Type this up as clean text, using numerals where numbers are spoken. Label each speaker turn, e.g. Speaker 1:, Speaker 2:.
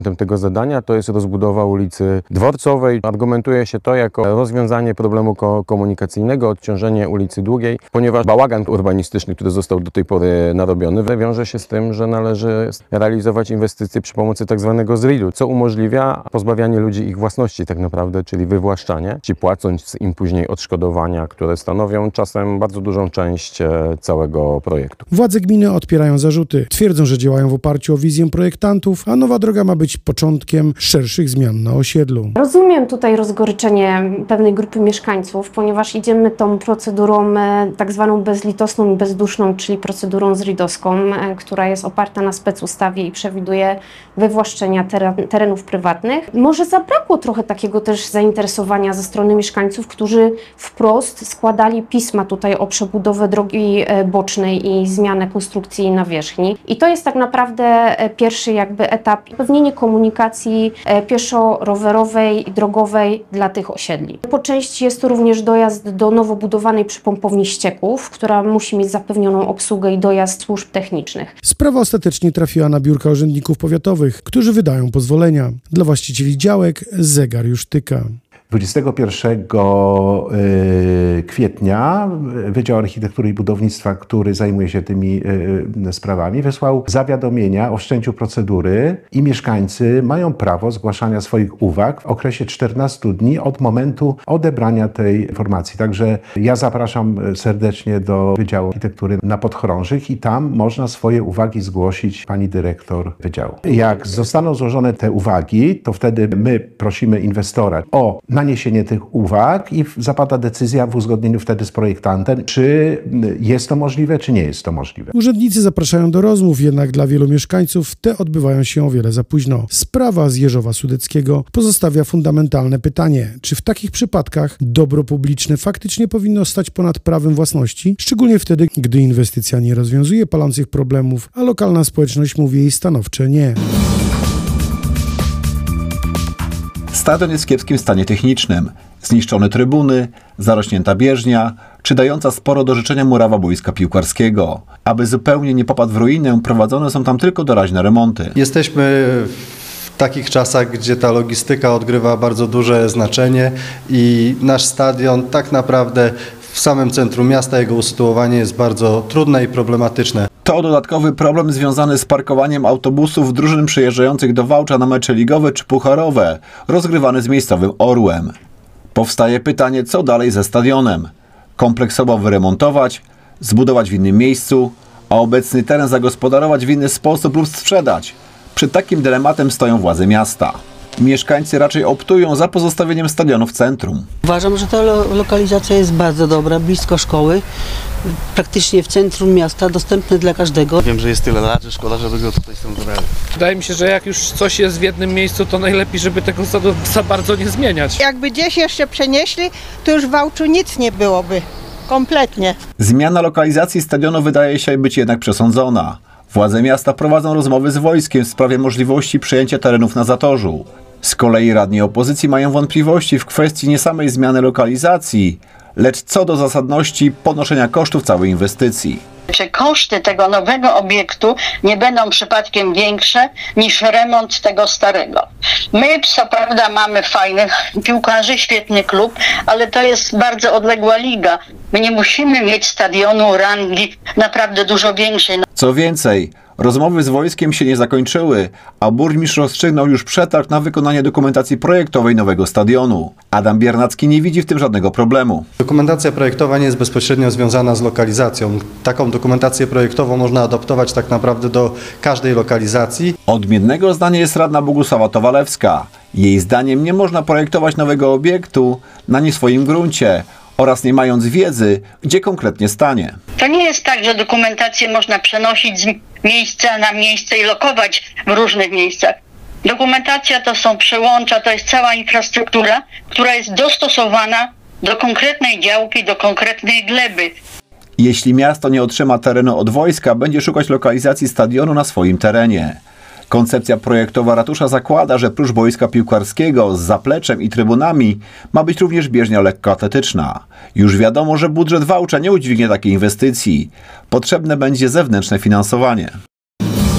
Speaker 1: Tego zadania to jest rozbudowa ulicy Dworcowej. Argumentuje się to jako rozwiązanie problemu komunikacyjnego, odciążenie ulicy Długiej, ponieważ bałagan urbanistyczny, który został do tej pory narobiony, wiąże się z tym, że należy realizować inwestycje przy pomocy tak zwanego ZRID-u, co umożliwia pozbawianie ludzi ich własności tak naprawdę, czyli wywłaszczanie, ci płacąc im później odszkodowania, które stanowią czasem bardzo dużą część całego projektu.
Speaker 2: Władze gminy odpierają zarzuty. Twierdzą, że działają w oparciu o wizję projektantów, a nowa droga ma być początkiem szerszych zmian na osiedlu.
Speaker 3: Rozumiem tutaj rozgoryczenie pewnej grupy mieszkańców, ponieważ idziemy tą procedurą tak zwaną bezlitosną i bezduszną, czyli procedurą zridowską, która jest oparta na specustawie i przewiduje wywłaszczenia terenów prywatnych. Może zabrakło trochę takiego też zainteresowania ze strony mieszkańców, którzy wprost składali pisma tutaj o przebudowę drogi bocznej i zmianę konstrukcji nawierzchni. I to jest tak naprawdę pierwszy etap, zapewnienie komunikacji pieszo-rowerowej i drogowej dla tych osiedli. Po części jest to również dojazd do nowo budowanej przypompowni ścieków, która musi mieć zapewnioną obsługę i dojazd służb technicznych.
Speaker 2: Sprawa ostatecznie trafiła na biurka urzędników powiatowych, którzy wydają pozwolenia. Dla właścicieli działek zegar już tyka.
Speaker 4: 21 kwietnia Wydział Architektury i Budownictwa, który zajmuje się tymi sprawami, wysłał zawiadomienia o wszczęciu procedury i mieszkańcy mają prawo zgłaszania swoich uwag w okresie 14 dni od momentu odebrania tej informacji. Także ja zapraszam serdecznie do Wydziału Architektury na Podchorążych i tam można swoje uwagi zgłosić pani dyrektor wydziału. Jak zostaną złożone te uwagi, to wtedy my prosimy inwestora o naniesienie tych uwag i zapada decyzja w uzgodnieniu wtedy z projektantem, czy jest to możliwe, czy nie jest to możliwe.
Speaker 2: Urzędnicy zapraszają do rozmów, jednak dla wielu mieszkańców te odbywają się o wiele za późno. Sprawa z Jeżowa Sudeckiego pozostawia fundamentalne pytanie, czy w takich przypadkach dobro publiczne faktycznie powinno stać ponad prawem własności, szczególnie wtedy, gdy inwestycja nie rozwiązuje palących problemów, a lokalna społeczność mówi jej stanowcze nie.
Speaker 5: Stadion jest w kiepskim stanie technicznym. Zniszczone trybuny, zarośnięta bieżnia, czy dająca sporo do życzenia murawa boiska piłkarskiego. Aby zupełnie nie popadł w ruinę, prowadzone są tam tylko doraźne remonty.
Speaker 6: Jesteśmy w takich czasach, gdzie ta logistyka odgrywa bardzo duże znaczenie i nasz stadion tak naprawdę w samym centrum miasta, jego usytuowanie jest bardzo trudne i problematyczne.
Speaker 5: To dodatkowy problem związany z parkowaniem autobusów drużyn przyjeżdżających do Wałcza na mecze ligowe czy pucharowe, rozgrywane z miejscowym Orłem. Powstaje pytanie, co dalej ze stadionem? Kompleksowo wyremontować, zbudować w innym miejscu, a obecny teren zagospodarować w inny sposób lub sprzedać. Przed takim dylematem stoją władze miasta. Mieszkańcy raczej optują za pozostawieniem stadionu w centrum.
Speaker 7: Uważam, że ta lokalizacja jest bardzo dobra, blisko szkoły, praktycznie w centrum miasta, dostępny dla każdego.
Speaker 8: Wiem, że jest tyle lat, że szkoda, żeby go tutaj stąd zabrali.
Speaker 9: Wydaje mi się, że jak już coś jest w jednym miejscu, to najlepiej, żeby tego za bardzo nie zmieniać.
Speaker 10: Jakby gdzieś jeszcze przenieśli, to już w Wałczu nic nie byłoby. Kompletnie.
Speaker 5: Zmiana lokalizacji stadionu wydaje się być jednak przesądzona. Władze miasta prowadzą rozmowy z wojskiem w sprawie możliwości przejęcia terenów na Zatorzu. Z kolei radni opozycji mają wątpliwości w kwestii nie samej zmiany lokalizacji, lecz co do zasadności ponoszenia kosztów całej inwestycji.
Speaker 11: Czy koszty tego nowego obiektu nie będą przypadkiem większe niż remont tego starego? My co prawda mamy fajnych piłkarzy, świetny klub, ale to jest bardzo odległa liga. My nie musimy mieć stadionu rangi naprawdę dużo większej.
Speaker 5: Co więcej, rozmowy z wojskiem się nie zakończyły, a burmistrz rozstrzygnął już przetarg na wykonanie dokumentacji projektowej nowego stadionu. Adam Biernacki nie widzi w tym żadnego problemu.
Speaker 6: Dokumentacja projektowa nie jest bezpośrednio związana z lokalizacją. Taką dokumentację projektową można adaptować tak naprawdę do każdej lokalizacji.
Speaker 5: Odmiennego zdania jest radna Bogusława Towalewska. Jej zdaniem nie można projektować nowego obiektu na nie swoim gruncie oraz nie mając wiedzy, gdzie konkretnie stanie.
Speaker 11: To nie jest tak, że dokumentację można przenosić z miejsca na miejsce i lokować w różnych miejscach. Dokumentacja to są przełącza, to jest cała infrastruktura, która jest dostosowana do konkretnej działki, do konkretnej gleby.
Speaker 5: Jeśli miasto nie otrzyma terenu od wojska, będzie szukać lokalizacji stadionu na swoim terenie. Koncepcja projektowa ratusza zakłada, że prócz boiska piłkarskiego z zapleczem i trybunami ma być również bieżnia lekkoatletyczna. Już wiadomo, że budżet Wałcza nie udźwignie takiej inwestycji. Potrzebne będzie zewnętrzne finansowanie.